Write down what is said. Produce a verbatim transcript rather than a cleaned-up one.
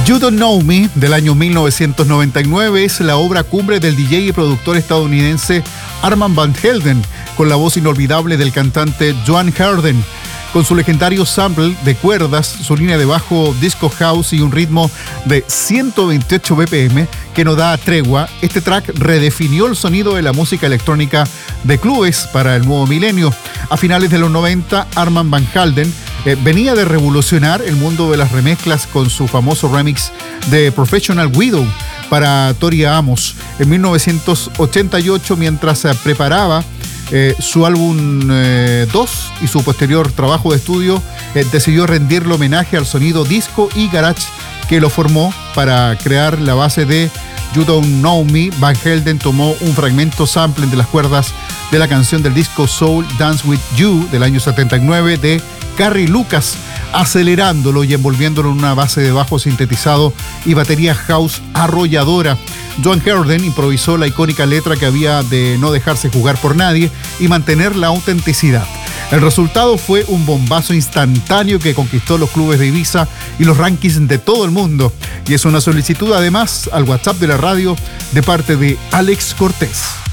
You Don't Know Me, del año mil novecientos noventa y nueve, es la obra cumbre del D J y productor estadounidense Armand Van Helden, con la voz inolvidable del cantante Joan Harden. Con su legendario sample de cuerdas, su línea de bajo disco house y un ritmo de ciento veintiocho B P M que no da tregua, este track redefinió el sonido de la música electrónica de clubes para el nuevo milenio. A finales de los noventa, Armand Van Helden eh, venía de revolucionar el mundo de las remezclas con su famoso remix de Professional Widow para Tori Amos. En mil novecientos ochenta y ocho, mientras se preparaba Eh, su álbum eh, dos y su posterior trabajo de estudio, eh, decidió rendirle homenaje al sonido disco y garage que lo formó para crear la base de You Don't Know Me. Van Helden tomó un fragmento sample de las cuerdas de la canción del disco Soul Dance With You del año setenta y nueve de Carrie Lucas, acelerándolo y envolviéndolo en una base de bajo sintetizado y batería house arrolladora. Joan Harden improvisó la icónica letra que había de no dejarse jugar por nadie y mantener la autenticidad. El resultado fue un bombazo instantáneo que conquistó los clubes de Ibiza y los rankings de todo el mundo. Y es una solicitud además al WhatsApp de la radio de parte de Alex Cortés.